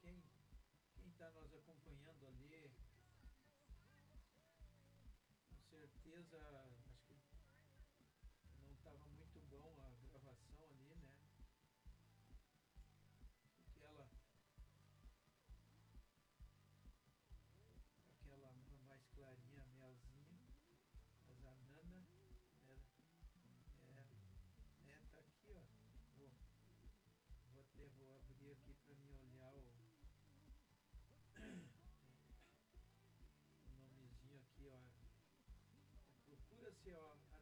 quem está nos acompanhando ali, com certeza, acho que não estava muito bom a gravação ali, né? Aquela, aquela mais clarinha, melzinha, mas a Nana, ela, tá aqui, ó. Vou, vou abrir aqui para mim olhar o nomezinho aqui, ó. Procura-se, ó,